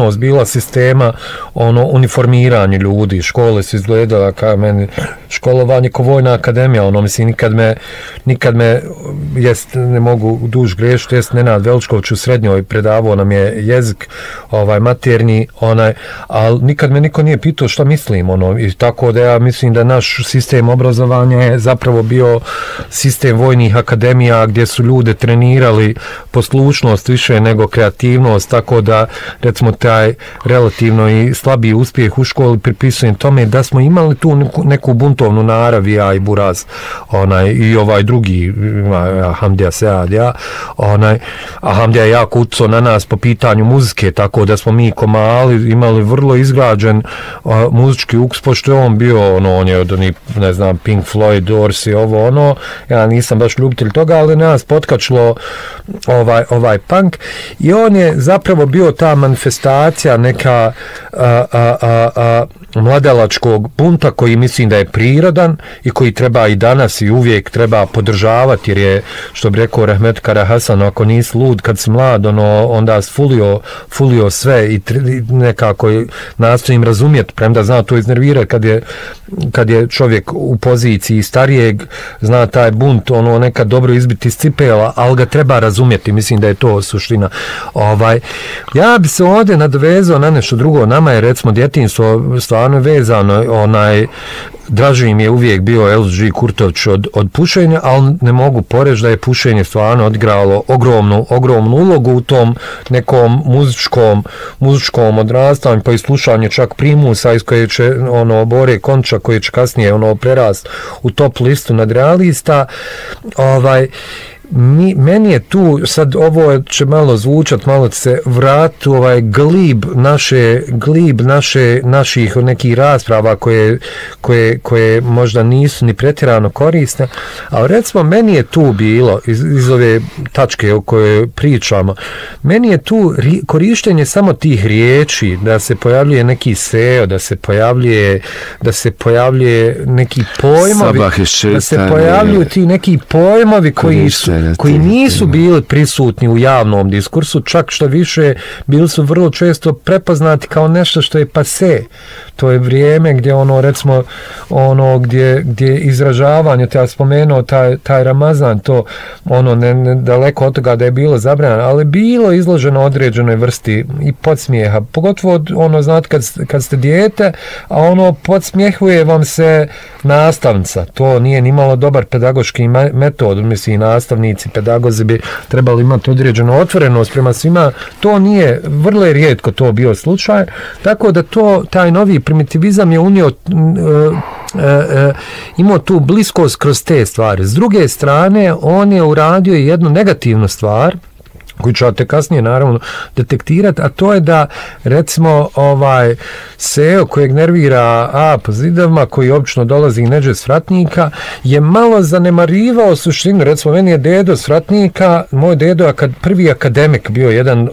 kreativnost bila sistema uniformiranje ljudi, škole su izgledala kao meni školovanje ko vojna akademija, mislim nikad me jest, ne mogu duž grešiti, jest Nenad Veličković u srednjoj predavao nam je jezik maternji, ali nikad me niko nije pitao šta mislim, i tako da ja mislim da naš sistem obrazovanja je zapravo bio sistem vojnih akademija gdje su ljude trenirali poslušnost više nego kreativnost, tako da recimo taj relativno i slabiji uspjeh u školi pripisujem tome da smo imali tu neku buntovnu narav, ja i Buraz, i drugi Hamdija Sead, a Hamdija je jako utjecao na nas po pitanju muzike, tako da smo mi ko mali imali vrlo izgrađen muzički ukus, pošto je on bio on je od ne znam Pink Floyd, Dorsey, ja nisam baš ljubitelj toga, ali nas potkačilo ovaj punk i on je zapravo bio ta manifestacija neka mladalačkog bunta koji mislim da je prirodan i koji treba i danas i uvijek treba podržavati, jer je, što bi rekao Rahmet Kara Hasan, ako nisi lud kad si mlad, onda fulio sve i nekako nastojim razumjeti, premda zna to iznervira kad je čovjek u poziciji starijeg, zna taj bunt nekad dobro izbiti iz cipela, ali ga treba razumjeti, mislim da je to suština. Ja bi se ovdje nadovezao na nešto drugo, nama je recimo djetinjstvo stvarno vezano, draži mi je uvijek bio LG Kurtović od pušenja, ali ne mogu poreći da je pušenje stvarno odigralo ogromnu ulogu u tom nekom muzičkom odrastanju, pa i slušanje čak Primusa iz koje će Bore Konča koji će kasnije prerast u top listu nadrealista. Meni je tu, sad ovo će malo zvučat, malo se vrati glib naših nekih rasprava koje možda nisu ni pretjerano korisne, ali recimo meni je tu bilo iz ove tačke o kojoj pričamo, meni je tu korištenje samo tih riječi, da se pojavljuje neki seo, da se pojavljuje neki pojmovi, da se pojavljuju ti neki pojmovi koji nisu bili prisutni u javnom diskursu, čak što više bili su vrlo često prepoznati kao nešto što je pase. To je vrijeme gdje recimo gdje izražavanje, te ja spomenuo taj Ramazan, to ne daleko od toga da je bilo zabranjeno, ali bilo izloženo određenoj vrsti i podsmijeha, pogotovo znate kad ste dijete, a podsmjehuje vam se nastavnica, to nije ni malo dobar pedagoški metod, mislim nastavnici, pedagozi bi trebali imati određenu otvorenost prema svima, to nije, vrlo je rijetko to bio slučaj, tako da taj novi primitivizam je unio imao tu bliskost kroz te stvari. S druge strane, on je uradio jednu negativnu stvar, koju ćete kasnije naravno detektirati, a to je da recimo seo kojeg nervira po zidavima, koji obično dolazi i neđe s Vratnika, je malo zanemarivao suštinu. Recimo meni je dedo s Vratnika, moj dedo prvi akademik bio jedan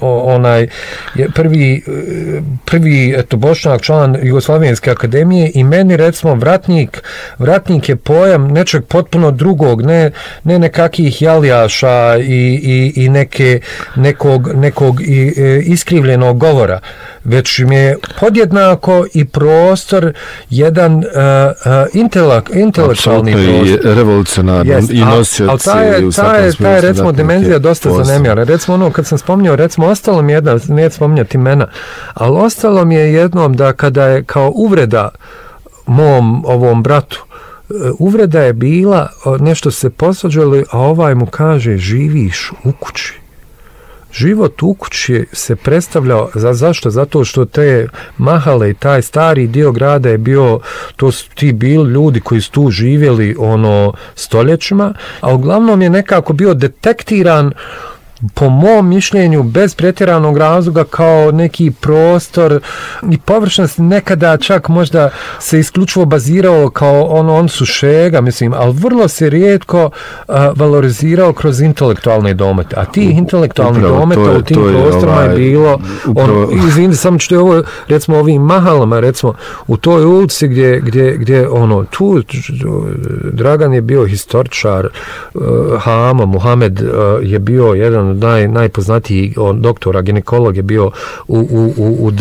prvi Bošnjak, član Jugoslavenske akademije, i meni recimo Vratnik je pojam nečeg potpuno drugog, ne nekakvih jaljaša i nekog iskrivljenog govora, već mi je podjednako i prostor jedan intelektualni prostor. I revolucionarno i nosioci u svakom smislu. Ta je recimo dimenzija dosta zanimljiva. Recimo kad sam spominjao, recimo ostalo mi je jedna, neću spominjati imena, ali ostalo mi je jednom da kada je kao uvreda mom ovom bratu, uvreda je bila, nešto se posvađali, a ovaj mu kaže živiš u kući. Život u kući se predstavljao, zašto? Zato što te mahale i taj stari dio grada je bio, to su ti bili ljudi koji su tu živjeli stoljećima, a uglavnom je nekako bio detektiran, po mom mišljenju, bez pretjeranog razloga, kao neki prostor i površnost, nekada čak možda se isključivo bazirao kao on su šega, mislim, ali vrlo se rijetko valorizirao kroz intelektualne domete. A ti intelektualni dometa u tim prostorima je bilo, izvini, samo što je ovo, recimo ovim mahalama, recimo u toj ulici gdje tu Dragan je bio historičar, Hama, Muhamed je bio jedan od najpoznatijih doktora, ginekolog je bio u